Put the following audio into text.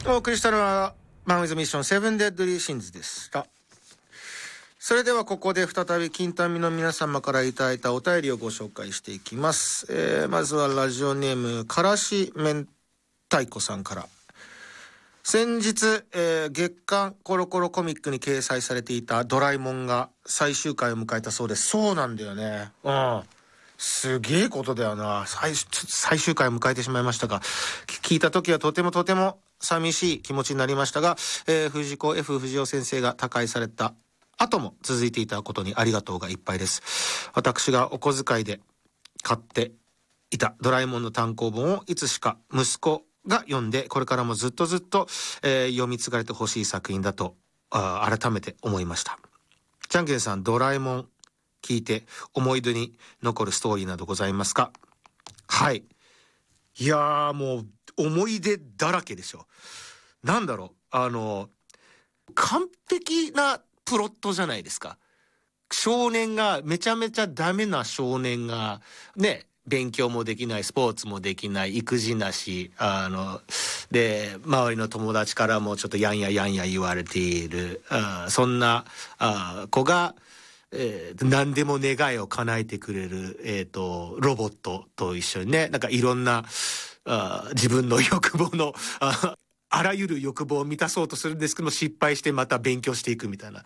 お送りしたのはマン・ウィズ・ミッション7デッドリー・シンズでした。それではここで再び金民の皆様からいただいたお便りをご紹介していきます。まずはラジオネームからし明太子さんから。先日、月刊コロコロコミックに掲載されていたドラえもんが最終回を迎えたそうです。そうなんだよね。すげえことだよな。最終回を迎えてしまいましたが、聞いた時はとても寂しい気持ちになりましたが、藤子 F 不二雄先生が他界された後も続いていたことにありがとうがいっぱいです。私がお小遣いで買っていたドラえもんの単行本をいつしか息子が読んで、これからもずっと、読み継がれてほしい作品だと改めて思いました。じゃんけんさん、ドラえもん聞いて思い出に残るストーリーなどございますか？はい。いやー、もう思い出だらけでしょ。なんだろう、完璧なプロットじゃないですか。少年がめちゃめちゃダメな少年がね、勉強もできない、スポーツもできない、育児なし、で周りの友達からもちょっとやんや言われている、そんな子が、何でも願いを叶えてくれる、ロボットと一緒にね、なんかいろんな自分の欲望のあらゆる欲望を満たそうとするんですけども、失敗してまた勉強していくみたいな、